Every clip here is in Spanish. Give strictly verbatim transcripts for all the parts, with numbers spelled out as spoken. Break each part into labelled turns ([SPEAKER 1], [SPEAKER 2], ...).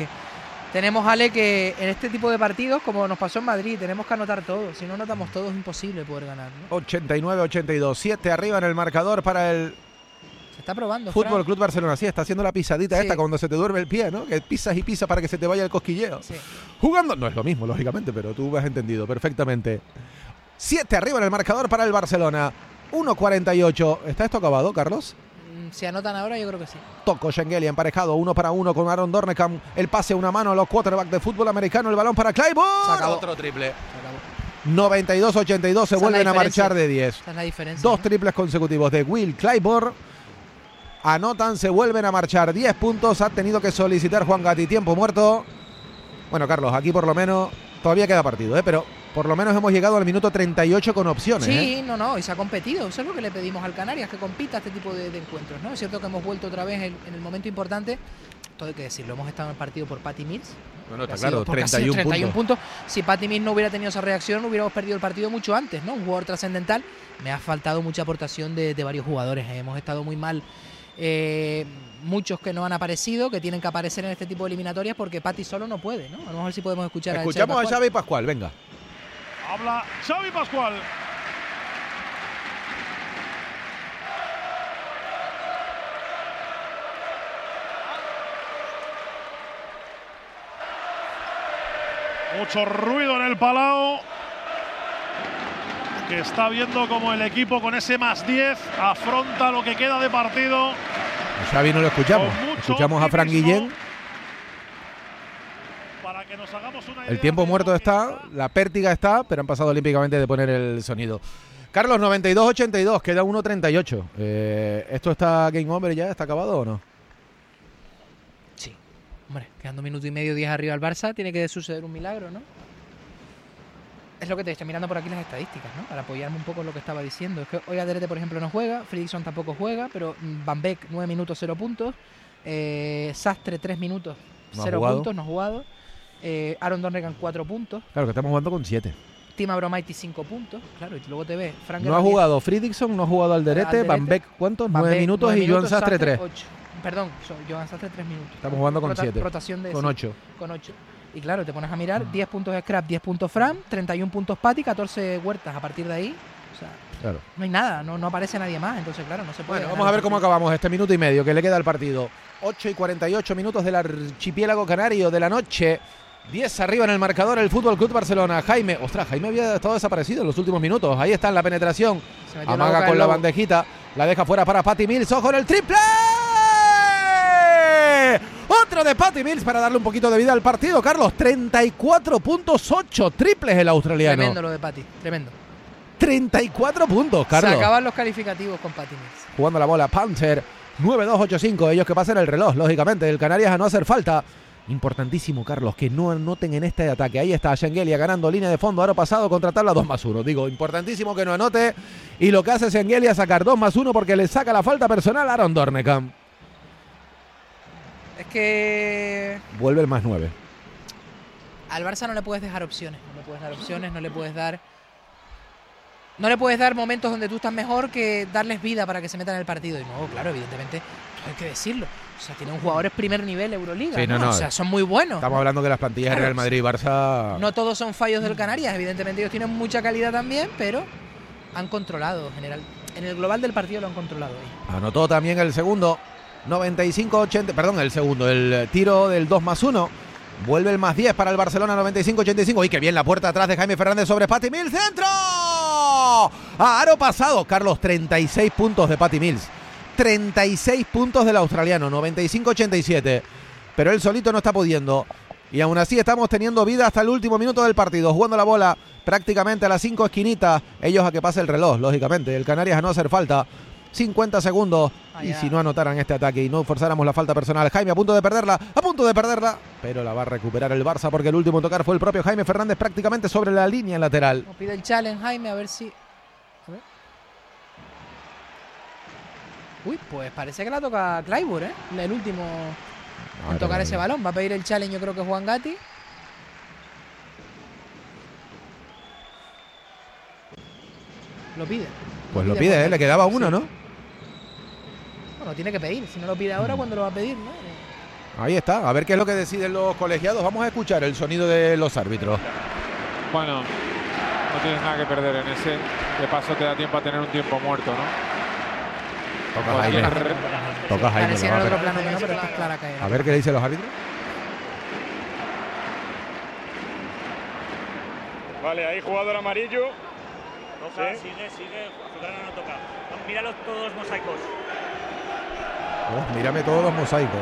[SPEAKER 1] que tenemos, Ale, que en este tipo de partidos, como nos pasó en Madrid, tenemos que anotar todos. Si no anotamos todos, es imposible poder ganar, ¿no?
[SPEAKER 2] ochenta y nueve ochenta y dos, siete arriba en el marcador para el
[SPEAKER 1] Se está probando,
[SPEAKER 2] Fútbol
[SPEAKER 1] Fran.
[SPEAKER 2] Club Barcelona. Sí, está haciendo la pisadita
[SPEAKER 1] Sí.
[SPEAKER 2] esta cuando se te duerme el pie, ¿no? Que pisas y pisas para que se te vaya el cosquilleo.
[SPEAKER 1] Sí.
[SPEAKER 2] Jugando, no es lo mismo, lógicamente, pero tú has entendido perfectamente. siete arriba en el marcador para el Barcelona. uno cuarenta y ocho. ¿Está esto acabado, Carlos?
[SPEAKER 1] Si anotan ahora, yo creo que sí.
[SPEAKER 2] Tocó Schengelia emparejado uno para uno con Aaron Dornekam. El pase a una mano a los quarterbacks de fútbol americano. El balón para Clyburn.
[SPEAKER 1] Se acabó.
[SPEAKER 2] Otro triple.
[SPEAKER 1] Se acabó.
[SPEAKER 2] noventa y dos ochenta y dos. Se
[SPEAKER 1] Esa es la
[SPEAKER 2] vuelven a
[SPEAKER 1] diferencia.
[SPEAKER 2] marchar de diez.
[SPEAKER 1] Esa es la diferencia.
[SPEAKER 2] Dos
[SPEAKER 1] ¿no?
[SPEAKER 2] triples consecutivos de Will Clyburn. Anotan, se vuelven a marchar. diez puntos. Ha tenido que solicitar Juan Gatti. Tiempo muerto. Bueno, Carlos, aquí por lo menos todavía queda partido, ¿eh? Pero por lo menos hemos llegado al minuto treinta y ocho con opciones.
[SPEAKER 1] Sí,
[SPEAKER 2] ¿eh?
[SPEAKER 1] no, no, y se ha competido. Eso es lo que le pedimos al Canarias, que compita este tipo de, de encuentros, ¿no? Es cierto que hemos vuelto otra vez en, en el momento importante. Todo hay que decirlo, hemos estado en el partido por Patty Mills.
[SPEAKER 2] No, no, está
[SPEAKER 1] Ha sido-
[SPEAKER 2] claro,
[SPEAKER 1] porque ha sido
[SPEAKER 2] treinta y uno
[SPEAKER 1] treinta y uno
[SPEAKER 2] puntos.
[SPEAKER 1] puntos. Si Patty Mills no hubiera tenido esa reacción, hubiéramos perdido el partido mucho antes, ¿no? Un jugador trascendental. Me ha faltado mucha aportación de, de varios jugadores. ¿eh? Hemos estado muy mal. Eh, muchos que no han aparecido, que tienen que aparecer en este tipo de eliminatorias porque Patty solo no puede, ¿no? A lo mejor sí podemos escuchar
[SPEAKER 2] Escuchamos
[SPEAKER 1] a
[SPEAKER 2] a
[SPEAKER 1] Xavi
[SPEAKER 2] Xavi Pascual, venga.
[SPEAKER 3] Habla Xavi Pascual. Mucho ruido en el Palau, que está viendo como el equipo con ese más diez afronta lo que queda de partido.
[SPEAKER 2] A Xavi no lo escuchamos.
[SPEAKER 3] Con mucho
[SPEAKER 2] Escuchamos a Fran
[SPEAKER 3] optimismo.
[SPEAKER 2] Guillén.
[SPEAKER 3] Para que nos hagamos una
[SPEAKER 2] El
[SPEAKER 3] idea
[SPEAKER 2] tiempo
[SPEAKER 3] de
[SPEAKER 2] muerto
[SPEAKER 3] lo que
[SPEAKER 2] está, la pértiga está, pero han pasado olímpicamente de poner el sonido. Carlos, noventa y dos ochenta y dos, queda uno treinta y ocho. Eh, ¿Esto está game over ya? ¿Está acabado o no?
[SPEAKER 1] Sí. Hombre, quedando un minuto y medio, diez arriba al Barça, tiene que suceder un milagro, ¿no? Es lo que te estoy mirando por aquí las estadísticas, ¿no? Para apoyarme un poco en lo que estaba diciendo. Es que hoy Aderete, por ejemplo, no juega, Fredrickson tampoco juega, pero Van Beek, nueve minutos, cero puntos. Eh, Sastre, tres minutos,
[SPEAKER 2] No ha
[SPEAKER 1] cero
[SPEAKER 2] jugado.
[SPEAKER 1] puntos, no jugado. Eh, Aaron Dornegan, cuatro puntos.
[SPEAKER 2] Claro, que estamos jugando con siete.
[SPEAKER 1] Tim Abromaitis, cinco puntos. Claro, y luego te ves. Frank
[SPEAKER 2] No ha
[SPEAKER 1] Guerra,
[SPEAKER 2] jugado Fredrickson, no ha jugado Alderete,
[SPEAKER 1] Alderete,
[SPEAKER 2] Van Beek, ¿cuántos?
[SPEAKER 1] Van
[SPEAKER 2] nueve
[SPEAKER 1] Beek,
[SPEAKER 2] minutos
[SPEAKER 1] nueve
[SPEAKER 2] y Joan Sastre, tres.
[SPEAKER 1] ocho. Perdón, so- Joan Sastre, tres minutos.
[SPEAKER 2] Estamos jugando con
[SPEAKER 1] Rota-
[SPEAKER 2] siete.
[SPEAKER 1] Rotación de
[SPEAKER 2] Con
[SPEAKER 1] sí,
[SPEAKER 2] ocho.
[SPEAKER 1] Con ocho. Y claro, te pones a mirar, diez puntos Scrap, diez puntos Fran, treinta y uno puntos Patty, catorce Huertas a partir de ahí. O sea,
[SPEAKER 2] Claro.
[SPEAKER 1] no hay nada, no, no aparece nadie más, entonces claro, no se puede.
[SPEAKER 2] Bueno,
[SPEAKER 1] ganar
[SPEAKER 2] vamos a
[SPEAKER 1] el
[SPEAKER 2] ver cómo
[SPEAKER 1] partido.
[SPEAKER 2] acabamos este minuto y medio que le queda al partido. ocho y cuarenta y ocho minutos del archipiélago canario de la noche. diez arriba en el marcador el Fútbol Club Barcelona. Jaime, ostras, Jaime había estado desaparecido en los últimos minutos. Ahí está en la penetración.
[SPEAKER 1] Se metió la
[SPEAKER 2] Amaga
[SPEAKER 1] boca
[SPEAKER 2] con
[SPEAKER 1] del
[SPEAKER 2] la
[SPEAKER 1] lobo.
[SPEAKER 2] bandejita. La deja fuera para Patty Mills. ¡Ojo en el triple! Otro de Patty Mills para darle un poquito de vida al partido. Carlos, treinta y cuatro puntos, ocho triples el australiano.
[SPEAKER 1] Tremendo lo de Patty, tremendo.
[SPEAKER 2] treinta y cuatro puntos, Carlos.
[SPEAKER 1] Se acaban los calificativos con Patty Mills.
[SPEAKER 2] Jugando la bola, Panther, nueve dos ocho cinco. Ellos que pasen el reloj, lógicamente. El Canarias a no hacer falta. Importantísimo, Carlos, que no anoten en este ataque. Ahí está Schengelia ganando línea de fondo. Ahora pasado contra tabla dos más uno. Digo, importantísimo que no anote. Y lo que hace Schengelia es sacar dos más uno porque le saca la falta personal a Aaron Dornekam.
[SPEAKER 1] Es que
[SPEAKER 2] Vuelve el más nueve.
[SPEAKER 1] al Barça no le puedes dejar opciones, no le puedes dar opciones, no le puedes dar no le puedes dar momentos donde tú estás mejor que darles vida para que se metan en el partido. Y no, claro, evidentemente, hay que decirlo. O sea, tienen jugadores primer nivel Euroliga,
[SPEAKER 2] Sí, no,
[SPEAKER 1] ¿no?
[SPEAKER 2] no.
[SPEAKER 1] O sea, son muy buenos.
[SPEAKER 2] Estamos hablando que las plantillas de
[SPEAKER 1] Claro,
[SPEAKER 2] Real Madrid y Barça.
[SPEAKER 1] No todos son fallos del Canarias, evidentemente ellos tienen mucha calidad también, pero han controlado en general. En el global del partido lo han controlado ahí.
[SPEAKER 2] Anotó también el segundo. noventa y cinco ochenta. Perdón, el segundo. El tiro del dos más uno. Vuelve el más diez para el Barcelona, noventa y cinco ochenta y cinco. ¡Y qué bien la puerta atrás de Jaime Fernández sobre Patty Mills! ¡Centro! A aro pasado, Carlos, treinta y seis puntos de Patty Mills. treinta y seis puntos del australiano, noventa y cinco ochenta y siete. Pero él solito no está pudiendo. Y aún así estamos teniendo vida hasta el último minuto del partido, jugando la bola prácticamente a las cinco esquinitas. Ellos a que pase el reloj, lógicamente. El Canarias a no hacer falta. cincuenta segundos.
[SPEAKER 1] Ah,
[SPEAKER 2] Y
[SPEAKER 1] ya.
[SPEAKER 2] si no anotaran este ataque y no forzáramos la falta personal, Jaime a punto de perderla, a punto de perderla, pero la va a recuperar el Barça porque el último en tocar fue el propio Jaime Fernández prácticamente sobre la línea lateral.
[SPEAKER 1] Nos pide el challenge Jaime, a ver si... A ver. Uy, pues parece que la toca Clyburn, ¿eh? El último en
[SPEAKER 2] Madre
[SPEAKER 1] tocar
[SPEAKER 2] mía.
[SPEAKER 1] ese balón. Va a pedir el challenge, yo creo que Juan Gatti. Lo pide.
[SPEAKER 2] Pues lo pide, ¿eh? Le quedaba uno,
[SPEAKER 1] Sí.
[SPEAKER 2] ¿no?
[SPEAKER 1] Bueno, tiene que pedir. Si no lo pide ahora, ¿cuándo lo va a pedir, no?
[SPEAKER 2] Ahí está, a ver qué es lo que deciden los colegiados. Vamos a escuchar el sonido de los árbitros.
[SPEAKER 4] Bueno, no tienes nada que perder en ese. De paso te da tiempo a tener un tiempo muerto, ¿no?
[SPEAKER 2] Toca Jaime. Toca Jaime.
[SPEAKER 1] Pareciera
[SPEAKER 2] No,
[SPEAKER 1] en
[SPEAKER 2] a,
[SPEAKER 1] otro
[SPEAKER 2] ver.
[SPEAKER 1] plano que no, pero esta es clara caída.
[SPEAKER 2] A ver qué le dicen los árbitros.
[SPEAKER 5] Vale, ahí jugador amarillo.
[SPEAKER 6] Toca,
[SPEAKER 5] Sí.
[SPEAKER 6] sigue, sigue. Azulgrana no toca. Míralos todos los mosaicos.
[SPEAKER 2] Oh, mírame todos los mosaicos.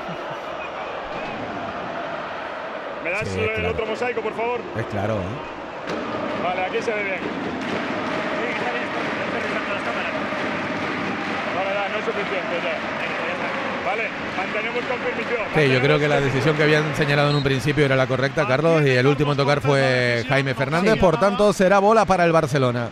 [SPEAKER 5] ¿Me das
[SPEAKER 2] Sí,
[SPEAKER 5] el
[SPEAKER 2] claro.
[SPEAKER 5] otro mosaico, por favor?
[SPEAKER 2] Es claro, ¿eh?
[SPEAKER 5] Vale, aquí se ve bien.
[SPEAKER 6] Sí, está bien, está revisando las cámaras.
[SPEAKER 5] No, no, no es suficiente ya. Vale, mantenemos confirmación.
[SPEAKER 2] Sí, yo creo que la decisión que habían señalado en un principio era la correcta, Carlos, y el último en tocar fue Jaime Fernández.
[SPEAKER 1] Sí.
[SPEAKER 2] Por tanto, será bola para el Barcelona.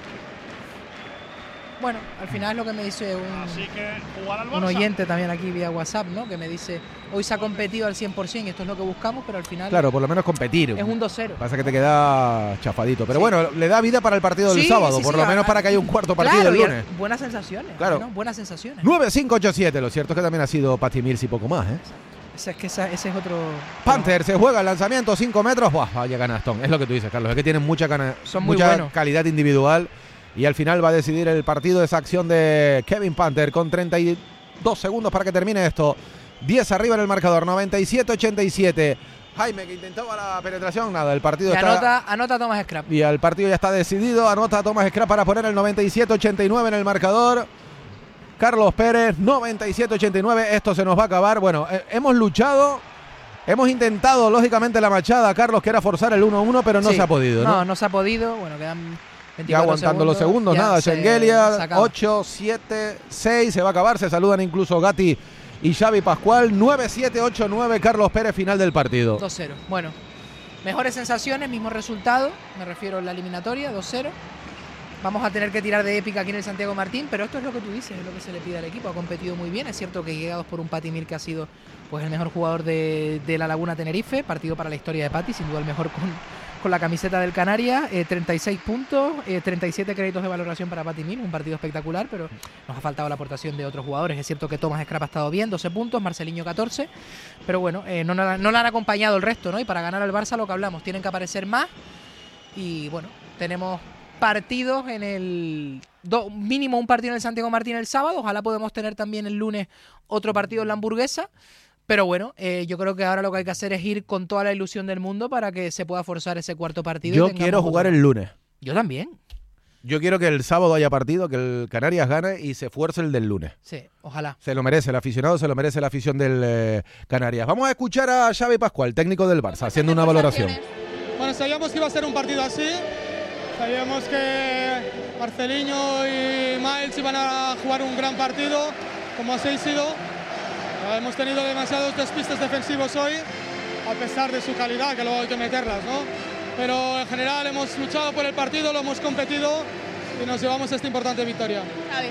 [SPEAKER 1] Bueno, al final es lo que me dice un,
[SPEAKER 3] Así que jugar al
[SPEAKER 1] un
[SPEAKER 3] Barça.
[SPEAKER 1] oyente también aquí vía WhatsApp, ¿no? Que me dice, hoy se ha competido al cien por ciento y esto es lo que buscamos, pero al final
[SPEAKER 2] Claro, por lo menos competir.
[SPEAKER 1] es un dos cero.
[SPEAKER 2] Pasa que te queda chafadito. Pero
[SPEAKER 1] Sí.
[SPEAKER 2] bueno, le da vida para el partido del
[SPEAKER 1] Sí,
[SPEAKER 2] sábado,
[SPEAKER 1] sí,
[SPEAKER 2] por
[SPEAKER 1] sí,
[SPEAKER 2] lo menos
[SPEAKER 1] a-
[SPEAKER 2] para que haya un cuarto partido
[SPEAKER 1] Claro,
[SPEAKER 2] el
[SPEAKER 1] y
[SPEAKER 2] lunes.
[SPEAKER 1] buenas sensaciones,
[SPEAKER 2] Claro.
[SPEAKER 1] ¿no? Buenas sensaciones.
[SPEAKER 2] nueve cinco ocho siete, lo cierto es que también ha sido Patty Mills y poco más, ¿eh?
[SPEAKER 1] Ese, es que esa- ese es otro...
[SPEAKER 2] Panther se juega el lanzamiento, cinco metros, ¡buah! Vaya canastón. Es lo que tú dices, Carlos, es que tienen mucha, cana-
[SPEAKER 1] Son muy
[SPEAKER 2] mucha
[SPEAKER 1] buenos.
[SPEAKER 2] calidad individual y al final va a decidir el partido esa acción de Kevin Panther con treinta y dos segundos para que termine esto. diez arriba en el marcador, noventa y siete ochenta y siete. Jaime, que intentaba la penetración, nada, el partido
[SPEAKER 1] Y
[SPEAKER 2] está...
[SPEAKER 1] anota, anota Thomas Scrap.
[SPEAKER 2] Y el partido ya está decidido. Anota Thomas Scrap para poner el noventa y siete ochenta y nueve en el marcador. Carlos Pérez, noventa y siete ochenta y nueve. Esto se nos va a acabar. Bueno, eh, hemos luchado. Hemos intentado, lógicamente, la machada, Carlos, que era forzar el uno a uno, pero no
[SPEAKER 1] Sí.
[SPEAKER 2] se ha podido, ¿no?
[SPEAKER 1] No, no se ha podido. Bueno, quedan
[SPEAKER 2] Ya
[SPEAKER 1] veinticuatro
[SPEAKER 2] aguantando los segundos,
[SPEAKER 1] ya
[SPEAKER 2] nada.
[SPEAKER 1] se-
[SPEAKER 2] Schengelia,
[SPEAKER 1] se acaba.
[SPEAKER 2] ocho, siete, seis. Se va a acabar. Se saludan incluso Gatti y Xavi Pascual. nueve siete ocho nueve. Carlos Pérez, final del partido.
[SPEAKER 1] dos cero. Bueno, mejores sensaciones, mismo resultado. Me refiero a la eliminatoria, dos cero. Vamos a tener que tirar de épica aquí en el Santiago Martín, pero esto es lo que tú dices, es lo que se le pide al equipo. Ha competido muy bien. Es cierto que llegados por un Patty Mills que ha sido pues el mejor jugador de, de la Laguna Tenerife. Partido para la historia de Patty, sin duda el mejor con, con la camiseta del Canarias. Eh, treinta y seis puntos, eh, treinta y siete créditos de valoración para Patty Mills. Un partido espectacular, pero nos ha faltado la aportación de otros jugadores. Es cierto que Thomas Scrap ha estado bien, doce puntos, Marceliño catorce. Pero bueno, eh, no, no, no le han acompañado el resto, ¿no? Y para ganar al Barça lo que hablamos, tienen que aparecer más. Y bueno, tenemos partidos en el... Do, mínimo un partido en el Santiago Martín el sábado. Ojalá podemos tener también el lunes otro partido en la Hamburguesa. Pero bueno, eh, yo creo que ahora lo que hay que hacer es ir con toda la ilusión del mundo para que se pueda forzar ese cuarto partido. y
[SPEAKER 2] Yo
[SPEAKER 1] tengamos
[SPEAKER 2] quiero jugar
[SPEAKER 1] otro.
[SPEAKER 2] el lunes.
[SPEAKER 1] Yo también.
[SPEAKER 2] Yo quiero que el sábado haya partido, que el Canarias gane y se fuerce el del lunes.
[SPEAKER 1] Sí, ojalá.
[SPEAKER 2] Se lo merece el aficionado, se lo merece la afición del eh, Canarias. Vamos a escuchar a Xavi Pascual, técnico del Barça, haciendo una valoración.
[SPEAKER 7] Bueno, sabíamos que iba a ser un partido así. Sabíamos que Marceliño y Miles iban a jugar un gran partido, como así ha sido. Hemos tenido demasiados despistes defensivos hoy, a pesar de su calidad, que luego hay que meterlas, ¿no? Pero en general hemos luchado por el partido, lo hemos competido y nos llevamos esta importante victoria.
[SPEAKER 8] Javi.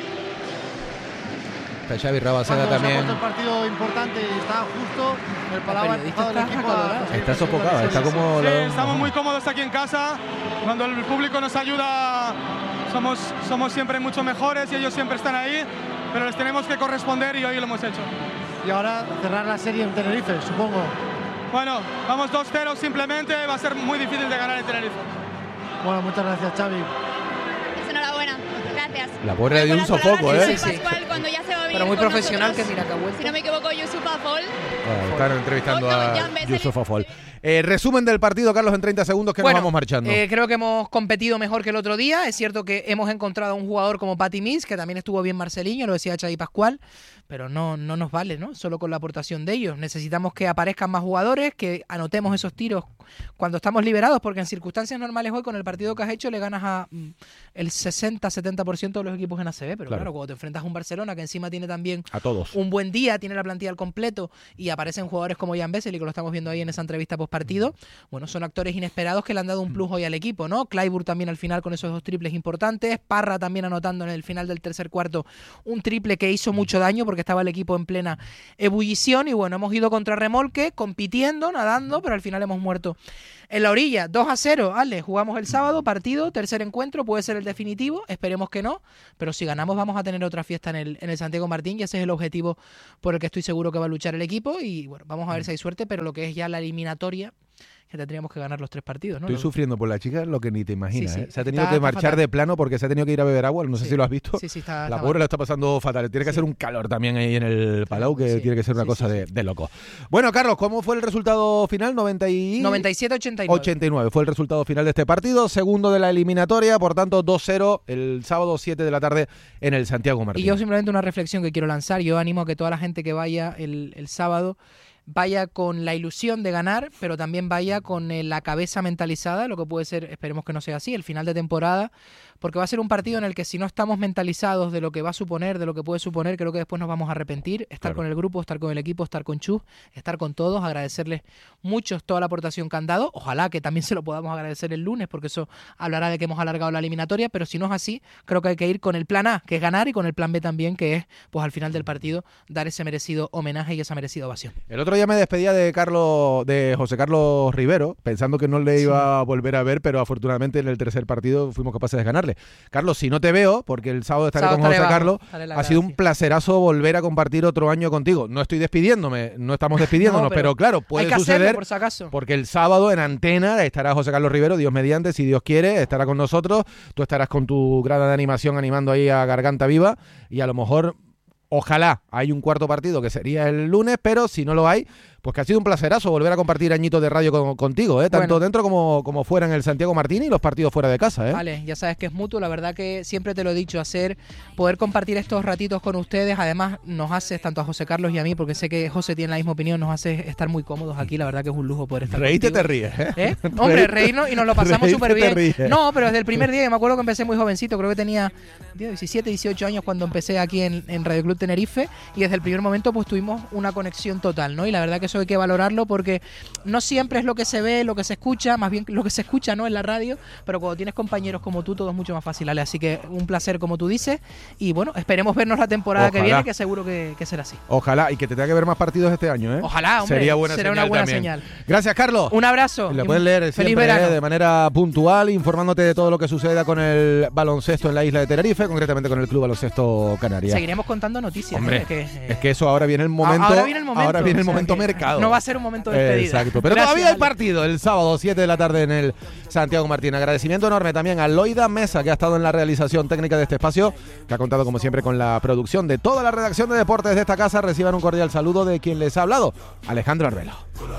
[SPEAKER 2] Está Xavi Rabaseda
[SPEAKER 9] Cuando se ha
[SPEAKER 2] también.
[SPEAKER 9] puesto el partido importante y está justo, el Palau ha
[SPEAKER 1] periodista
[SPEAKER 9] empujado al
[SPEAKER 1] está
[SPEAKER 9] equipo a
[SPEAKER 1] acalorado.
[SPEAKER 9] conseguir
[SPEAKER 2] Está
[SPEAKER 9] el segundo
[SPEAKER 2] sofocada, está
[SPEAKER 9] descenso.
[SPEAKER 2] como...
[SPEAKER 7] Sí,
[SPEAKER 2] la-
[SPEAKER 7] estamos muy cómodos aquí en casa. Cuando el público nos ayuda, somos, somos siempre mucho mejores y ellos siempre están ahí, pero les tenemos que corresponder y hoy lo hemos hecho.
[SPEAKER 9] Y ahora cerrar la serie en Tenerife, supongo.
[SPEAKER 7] Bueno, vamos dos cero simplemente, va a ser muy difícil de ganar en Tenerife.
[SPEAKER 9] Bueno, muchas gracias, Xavi.
[SPEAKER 8] Pues enhorabuena. Gracias.
[SPEAKER 2] La pobre le dio un
[SPEAKER 8] Buenas
[SPEAKER 2] sofoco,
[SPEAKER 8] palabras
[SPEAKER 2] ¿eh?
[SPEAKER 8] de
[SPEAKER 1] Sí, sí.
[SPEAKER 8] Pascual, cuando ya se va bien
[SPEAKER 1] Pero muy
[SPEAKER 8] con
[SPEAKER 1] profesional, que
[SPEAKER 8] nosotros.
[SPEAKER 1] mira que ha vuelto.
[SPEAKER 8] Si no me equivoco, Yusuf Afol.
[SPEAKER 2] Ah, están entrevistando
[SPEAKER 8] Oh, no,
[SPEAKER 2] a
[SPEAKER 8] Jan Bessel.
[SPEAKER 2] Yusuf Afol. Eh, resumen del partido, Carlos, en treinta segundos que
[SPEAKER 1] Bueno,
[SPEAKER 2] nos vamos marchando.
[SPEAKER 1] eh, creo que hemos competido mejor que el otro día. Es cierto que hemos encontrado a un jugador como Patty Mills, que también estuvo bien Marceliño, lo decía Xavi Pascual, pero no, no nos vale, ¿no? Solo con la aportación de ellos. Necesitamos que aparezcan más jugadores, que anotemos esos tiros cuando estamos liberados, porque en circunstancias normales hoy, con el partido que has hecho, le ganas a mm, el sesenta setenta por ciento de los equipos en A C B, pero
[SPEAKER 2] Claro.
[SPEAKER 1] claro, cuando te enfrentas a un Barcelona que encima tiene también
[SPEAKER 2] A todos.
[SPEAKER 1] un buen día, tiene la plantilla al completo y aparecen jugadores como Jan Bessel, y que lo estamos viendo ahí en esa entrevista post partido, bueno, son actores inesperados que le han dado un plus hoy al equipo, ¿no? Clyburn también al final con esos dos triples importantes, Parra también anotando en el final del tercer cuarto un triple que hizo mucho daño porque estaba el equipo en plena ebullición y bueno, hemos ido contra remolque, compitiendo, nadando, pero al final hemos muerto en la orilla. Dos a cero, Ale, jugamos el sábado, partido, tercer encuentro, puede ser el definitivo, esperemos que no. no, pero si ganamos vamos a tener otra fiesta en el, en el Santiago Martín y ese es el objetivo por el que estoy seguro que va a luchar el equipo y bueno, vamos a ver si hay suerte, pero lo que es ya la eliminatoria, que tendríamos que ganar los tres partidos, ¿no?
[SPEAKER 2] Estoy
[SPEAKER 1] lo...
[SPEAKER 2] sufriendo por la chica lo que ni te imaginas,
[SPEAKER 1] sí, sí.
[SPEAKER 2] ¿eh? Se ha tenido
[SPEAKER 1] Está,
[SPEAKER 2] que marchar
[SPEAKER 1] fatal.
[SPEAKER 2] de plano porque se ha tenido que ir a beber agua, no sé
[SPEAKER 1] sí.
[SPEAKER 2] si lo has visto.
[SPEAKER 1] Sí, sí, está,
[SPEAKER 2] la
[SPEAKER 1] está
[SPEAKER 2] pobre
[SPEAKER 1] mal.
[SPEAKER 2] la está pasando fatal. Tiene que
[SPEAKER 1] Sí.
[SPEAKER 2] hacer un calor también ahí en el Palau, que
[SPEAKER 1] Sí.
[SPEAKER 2] tiene que ser una
[SPEAKER 1] Sí,
[SPEAKER 2] cosa
[SPEAKER 1] sí,
[SPEAKER 2] de,
[SPEAKER 1] sí.
[SPEAKER 2] de loco. Bueno, Carlos, ¿cómo fue el resultado final? noventa y...
[SPEAKER 1] noventa y siete a ochenta y nueve.
[SPEAKER 2] ochenta y nueve fue el resultado final de este partido, segundo de la eliminatoria, por tanto dos cero el sábado siete de la tarde en el Santiago Martín.
[SPEAKER 1] Y yo simplemente una reflexión que quiero lanzar, yo animo a que toda la gente que vaya el, el sábado vaya con la ilusión de ganar, pero también vaya con eh, la cabeza mentalizada, lo que puede ser, esperemos que no sea así, el final de temporada, porque va a ser un partido en el que si no estamos mentalizados de lo que va a suponer, de lo que puede suponer, creo que después nos vamos a arrepentir, estar
[SPEAKER 2] Claro.
[SPEAKER 1] con el grupo, estar con el equipo, estar con Chus, estar con todos, agradecerles mucho toda la aportación que han dado, ojalá que también se lo podamos agradecer el lunes, porque eso hablará de que hemos alargado la eliminatoria, pero si no es así, creo que hay que ir con el plan A, que es ganar, y con el plan B también, que es, pues al final del partido, dar ese merecido homenaje y esa merecida ovación.
[SPEAKER 2] El otro día me despedía de Carlos, de José Carlos Rivero, pensando que no le iba a volver a ver, pero afortunadamente en el tercer partido fuimos capaces de ganarle. Carlos, si no te veo, porque el sábado estaré
[SPEAKER 1] Sábado
[SPEAKER 2] con José
[SPEAKER 1] estaré
[SPEAKER 2] Carlos,
[SPEAKER 1] bajo, haré la
[SPEAKER 2] ha sido un
[SPEAKER 1] gracia.
[SPEAKER 2] placerazo volver a compartir otro año contigo. No estoy despidiéndome, no estamos despidiéndonos,
[SPEAKER 1] No, pero
[SPEAKER 2] pero, claro, puede
[SPEAKER 1] hay que
[SPEAKER 2] suceder
[SPEAKER 1] hacerlo, por si acaso.
[SPEAKER 2] porque el sábado en Antena estará José Carlos Rivero, Dios mediante, si Dios quiere, estará con nosotros, tú estarás con tu grada de animación animando ahí a Garganta Viva y a lo mejor... Ojalá hay un cuarto partido que sería el lunes, pero si no lo hay, pues que ha sido un placerazo volver a compartir añitos de radio con, contigo, ¿eh? Tanto
[SPEAKER 1] Bueno.
[SPEAKER 2] dentro como, como fuera en el Santiago Martín y los partidos fuera de casa, ¿eh?
[SPEAKER 1] Vale, ya sabes que es mutuo, la verdad que siempre te lo he dicho, hacer, poder compartir estos ratitos con ustedes, además nos hace, tanto a José Carlos y a mí, porque sé que José tiene la misma opinión, nos hace estar muy cómodos aquí, la verdad que es un lujo poder estar
[SPEAKER 2] Reíte
[SPEAKER 1] contigo.
[SPEAKER 2] te ríes, ¿eh?
[SPEAKER 1] ¿Eh? Hombre, reírnos y nos lo pasamos
[SPEAKER 2] Reírte
[SPEAKER 1] súper
[SPEAKER 2] te
[SPEAKER 1] bien.
[SPEAKER 2] ríes.
[SPEAKER 1] No, pero desde el primer día, me acuerdo que empecé muy jovencito, creo que tenía diecisiete, dieciocho años cuando empecé aquí en, en Radio Club Tenerife y desde el primer momento pues tuvimos una conexión total, ¿no? Y la verdad que eso hay que valorarlo porque no siempre es lo que se ve, lo que se escucha, más bien lo que se escucha, ¿no? En la radio, pero cuando tienes compañeros como tú todo es mucho más fácil, ¿vale? Así que un placer como tú dices y bueno, esperemos vernos la temporada que
[SPEAKER 2] Ojalá.
[SPEAKER 1] viene, que seguro que, que será así.
[SPEAKER 2] Ojalá, y que te tenga que ver más partidos este año, ¿eh?
[SPEAKER 1] Ojalá, hombre,
[SPEAKER 2] Sería buena
[SPEAKER 1] será
[SPEAKER 2] señal
[SPEAKER 1] una buena
[SPEAKER 2] también.
[SPEAKER 1] señal.
[SPEAKER 2] Gracias, Carlos.
[SPEAKER 1] Un abrazo.
[SPEAKER 2] Lo
[SPEAKER 1] y
[SPEAKER 2] puedes
[SPEAKER 1] un
[SPEAKER 2] leer
[SPEAKER 1] feliz
[SPEAKER 2] siempre,
[SPEAKER 1] verano.
[SPEAKER 2] ¿eh? De manera puntual, informándote de todo lo que suceda con el baloncesto en la isla de Tenerife, concretamente con el Club Baloncesto Canarias.
[SPEAKER 1] Seguiremos contando noticias.
[SPEAKER 2] Hombre,
[SPEAKER 1] ¿eh? que, eh,
[SPEAKER 2] es que eso ahora viene el momento.
[SPEAKER 1] ahora viene el momento.
[SPEAKER 2] ahora viene el
[SPEAKER 1] o sea
[SPEAKER 2] momento
[SPEAKER 1] que
[SPEAKER 2] mercado.
[SPEAKER 1] No va a ser un momento de despedida.
[SPEAKER 2] Exacto. Pero
[SPEAKER 1] Gracias,
[SPEAKER 2] todavía hay
[SPEAKER 1] Ale.
[SPEAKER 2] partido el sábado siete de la tarde en el Santiago Martín. Agradecimiento enorme también a Loida Mesa, que ha estado en la realización técnica de este espacio, que ha contado como siempre con la producción de toda la redacción de deportes de esta casa. Reciban un cordial saludo de quien les ha hablado, Alejandro Arbelo.